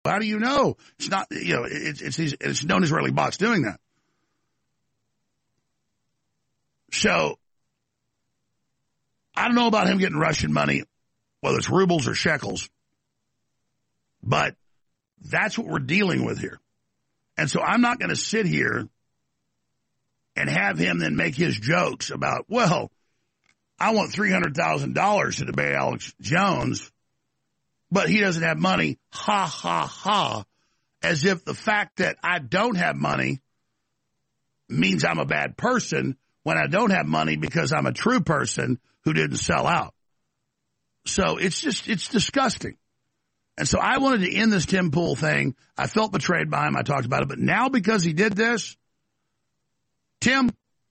How do you know? It's not, it's known Israeli bots doing that. So, I don't know about him getting Russian money, whether it's rubles or shekels, but that's what we're dealing with here. And so I'm not going to sit here and have him then make his jokes about, well, I want $300,000 to debate Alex Jones, but he doesn't have money, ha, ha, ha, as if the fact that I don't have money means I'm a bad person when I don't have money because I'm a true person who didn't sell out. So it's disgusting. And so I wanted to end this Tim Pool thing. I felt betrayed by him. I talked about it. But now because he did this, Tim,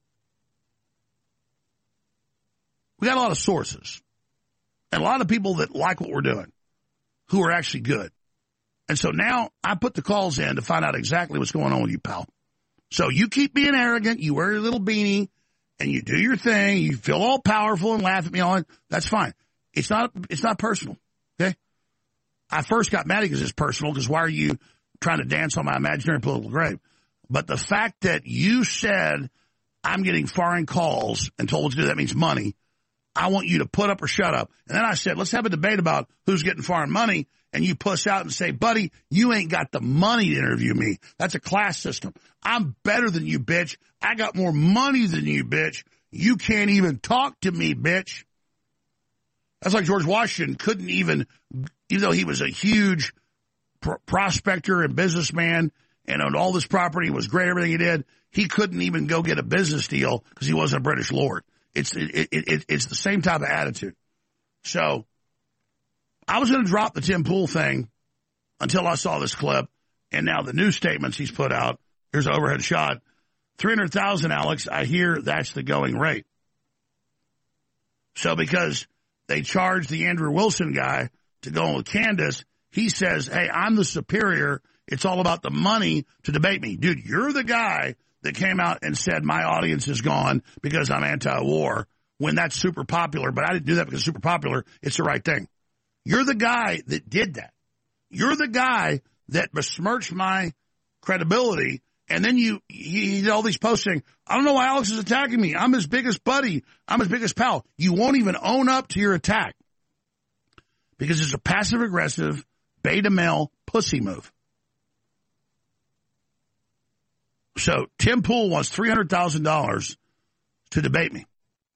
we got a lot of sources and a lot of people that like what we're doing who are actually good. And so now I put the calls in to find out exactly what's going on with you, pal. So you keep being arrogant. You wear your little beanie and you do your thing. You feel all powerful and laugh at me on it. That's fine. It's not personal. Okay. I first got mad because it's personal because why are you trying to dance on my imaginary political grave? But the fact that you said I'm getting foreign calls and told you that means money, I want you to put up or shut up. And then I said, let's have a debate about who's getting foreign money. And you puss out and say, buddy, you ain't got the money to interview me. That's a class system. I'm better than you, bitch. I got more money than you, bitch. You can't even talk to me, bitch. That's like George Washington couldn't even though he was a huge prospector and businessman and owned all this property, was great, everything he did, he couldn't even go get a business deal because he wasn't a British lord. It's the same type of attitude. So I was going to drop the Tim Pool thing until I saw this clip, and now the new statements he's put out. Here's an overhead shot. 300,000, Alex. I hear that's the going rate. So because they charged the Andrew Wilson guy to go with Candace, he says, hey, I'm the superior. It's all about the money to debate me. Dude, you're the guy that came out and said my audience is gone because I'm anti-war when that's super popular. But I didn't do that because it's super popular. It's the right thing. You're the guy that did that. You're the guy that besmirched my credibility. And then he did all these posts saying, I don't know why Alex is attacking me. I'm his biggest buddy. I'm his biggest pal. You won't even own up to your attack because it's a passive-aggressive, beta male pussy move. So Tim Pool wants $300,000 to debate me.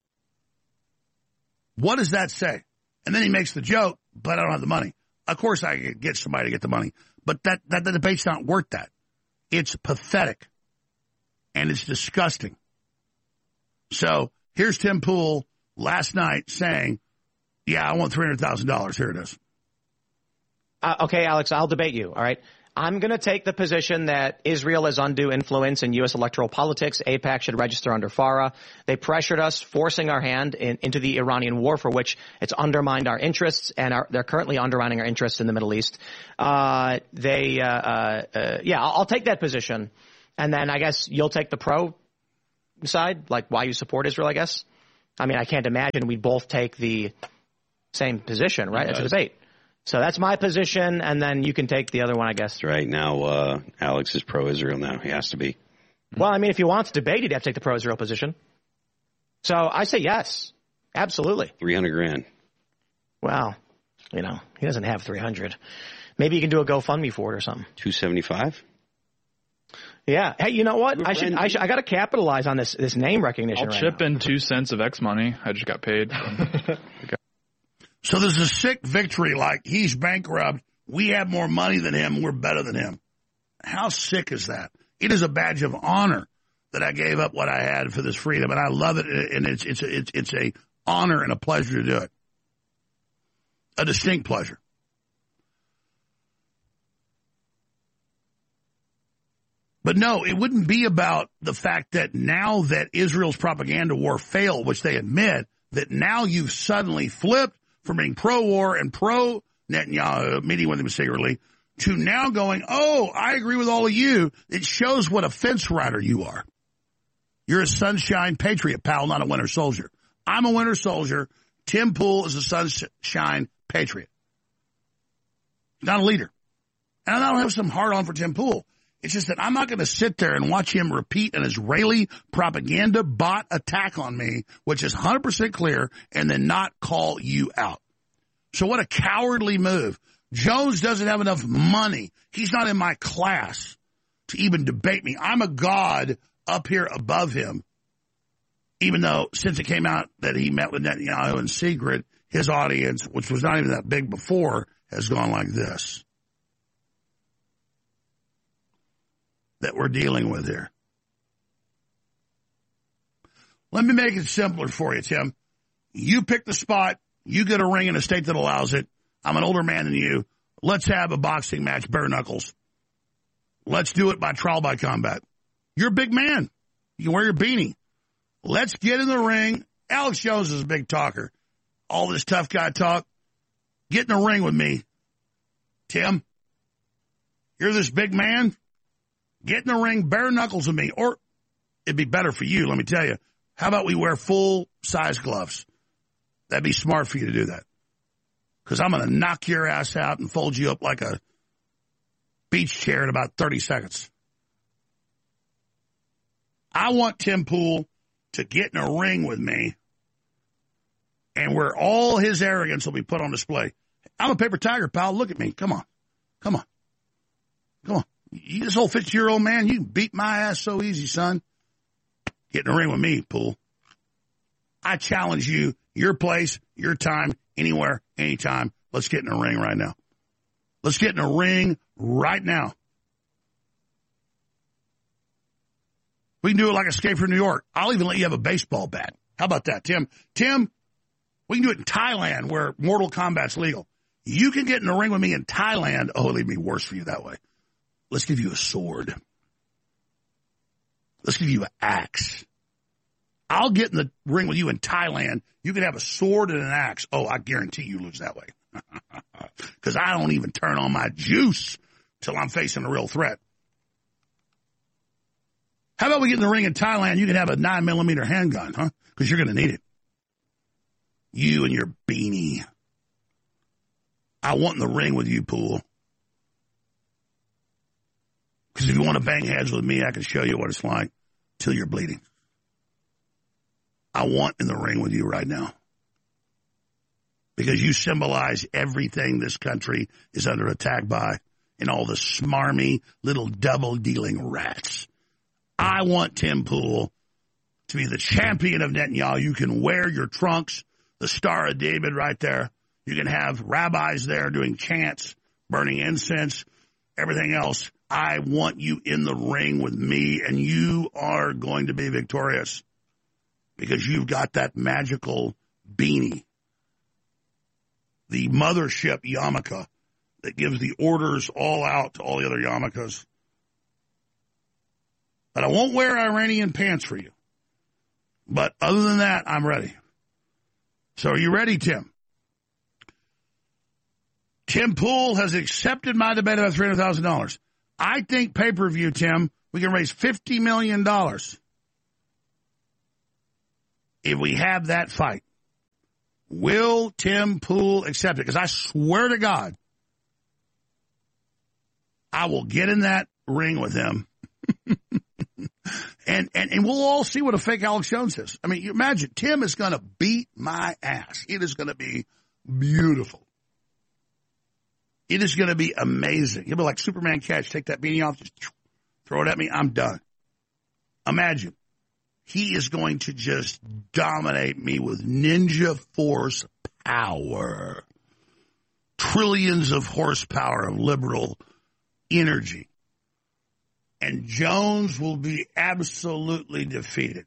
What does that say? And then he makes the joke, but I don't have the money. Of course I could get somebody to get the money, but that debate's not worth that. It's pathetic, and it's disgusting. So here's Tim Pool last night saying, yeah, I want $300,000. Here it is. Okay, Alex, I'll debate you, all right? I'm going to take the position that Israel has undue influence in U.S. electoral politics. AIPAC should register under FARA. They pressured us, forcing our hand into the Iranian war, for which it's undermined our interests, and they're currently undermining our interests in the Middle East. I'll take that position, and then I guess you'll take the pro side, like why you support Israel, I guess. I mean, I can't imagine we'd both take the same position, right? It's a debate. So that's my position, and then you can take the other one, I guess. Right. Now, Alex is pro-Israel now. He has to be. Well, I mean, if he wants to debate, he'd have to take the pro-Israel position. So I say yes. Absolutely. $300,000. Well, he doesn't have 300. Maybe you can do a GoFundMe for it or something. 275. Yeah. Hey, you know what? I got to capitalize on this name recognition. I'll chip in 2 cents of X money. I just got paid. So there's a sick victory, like he's bankrupt. We have more money than him. We're better than him. How sick is that? It is a badge of honor that I gave up what I had for this freedom, and I love it. And it's a honor and a pleasure to do it. A distinct pleasure. But no, it wouldn't be about the fact that now that Israel's propaganda war failed, which they admit, that now you've suddenly flipped from being pro-war and pro-Netanyahu, meeting with him secretly, to now going, oh, I agree with all of you. It shows what a fence rider you are. You're a sunshine patriot, pal, not a winter soldier. I'm a winter soldier. Tim Pool is a sunshine patriot. Not a leader. And I don't have some hard on for Tim Pool. It's just that I'm not going to sit there and watch him repeat an Israeli propaganda bot attack on me, which is 100% clear, and then not call you out. So what a cowardly move. Jones doesn't have enough money. He's not in my class to even debate me. I'm a god up here above him, even though since it came out that he met with Netanyahu in secret, his audience, which was not even that big before, has gone like this. That we're dealing with here. Let me make it simpler for you, Tim. You pick the spot. You get a ring in a state that allows it. I'm an older man than you. Let's have a boxing match, bare knuckles. Let's do it by trial by combat. You're a big man. You can wear your beanie. Let's get in the ring. Alex Jones is a big talker. All this tough guy talk. Get in the ring with me. Tim, you're this big man. Get in the ring, bare knuckles with me. Or it'd be better for you, let me tell you. How about we wear full-size gloves? That'd be smart for you to do that. Because I'm going to knock your ass out and fold you up like a beach chair in about 30 seconds. I want Tim Pool to get in a ring with me and where all his arrogance will be put on display. I'm a paper tiger, pal. Look at me. Come on. Come on. Come on. You this old 50-year-old man, you can beat my ass so easy, son. Get in the ring with me, Pool. I challenge you, your place, your time, anywhere, anytime. Let's get in the ring right now. Let's get in the ring right now. We can do it like Escape from New York. I'll even let you have a baseball bat. How about that, Tim? Tim, we can do it in Thailand where Mortal Kombat's legal. You can get in the ring with me in Thailand. Oh, it'll be worse for you that way. Let's give you a sword. Let's give you an axe. I'll get in the ring with you in Thailand. You can have a sword and an axe. Oh, I guarantee you lose that way. Because I don't even turn on my juice till I'm facing a real threat. How about we get in the ring in Thailand? You can have a 9mm handgun, huh? Because you're going to need it. You and your beanie. I want in the ring with you, Pool. Because if you want to bang heads with me, I can show you what it's like till you're bleeding. I want in the ring with you right now. Because you symbolize everything this country is under attack by and all the smarmy little double-dealing rats. I want Tim Pool to be the champion of Netanyahu. You can wear your trunks, the Star of David right there. You can have rabbis there doing chants, burning incense, everything else. I want you in the ring with me, and you are going to be victorious because you've got that magical beanie, the mothership yarmulke that gives the orders all out to all the other yarmulkes. But I won't wear Iranian pants for you. But other than that, I'm ready. So are you ready, Tim? Tim Pool has accepted my debate about $300,000. I think pay-per-view, Tim, we can raise $50 million if we have that fight. Will Tim Pool accept it? Because I swear to God, I will get in that ring with him. and we'll all see what a fake Alex Jones is. I mean, you imagine, Tim is going to beat my ass. It is going to be beautiful. It is going to be amazing. He'll be like Superman catch. Take that beanie off, just throw it at me. I'm done. Imagine. He is going to just dominate me with ninja force power. Trillions of horsepower of liberal energy. And Jones will be absolutely defeated.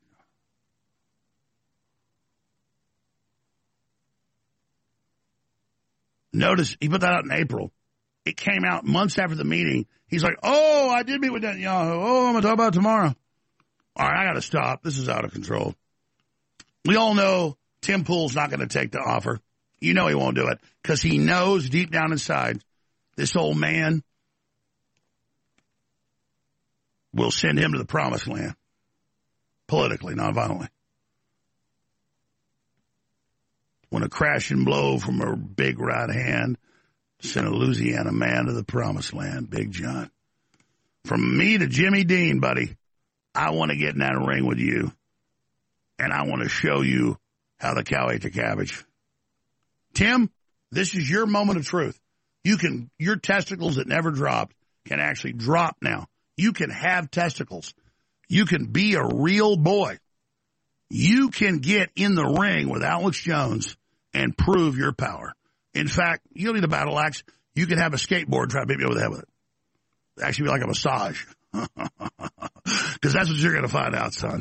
Notice, he put that out in April. It came out months after the meeting. He's like, oh, I did meet with Netanyahu. Oh, I'm going to talk about it tomorrow. All right, I got to stop. This is out of control. We all know Tim Pool's not going to take the offer. You know he won't do it because he knows deep down inside this old man will send him to the promised land. Politically, not violently. When a crash and blow from a big right hand Sent a Louisiana man to the promised land, Big John. From me to Jimmy Dean, buddy, I want to get in that ring with you, and I want to show you how the cow ate the cabbage. Tim, this is your moment of truth. Your testicles that never dropped can actually drop now. You can have testicles. You can be a real boy. You can get in the ring with Alex Jones and prove your power. In fact, you don't need a battle axe. You can have a skateboard try to beat me over the head with it. Actually be like a massage. Because that's what you're going to find out, son.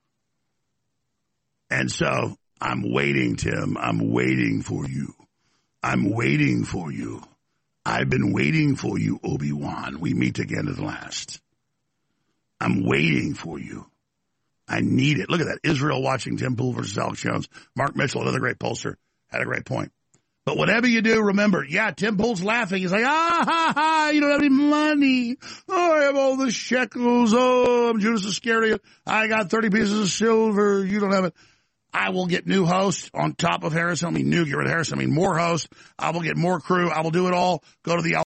And so I'm waiting, Tim. I'm waiting for you. I'm waiting for you. I've been waiting for you, Obi-Wan. We meet again at last. I'm waiting for you. I need it. Look at that. Israel watching Tim Pool versus Alex Jones. Mark Mitchell, another great pollster, had a great point. But whatever you do, remember, Tim Pool's laughing. He's like, you don't have any money. Oh, I have all the shekels. Oh, I'm Judas Iscariot. I got 30 pieces of silver. You don't have it. I will get new hosts on top of Harrison. Get rid of Harrison. More hosts. I will get more crew. I will do it all. Go to the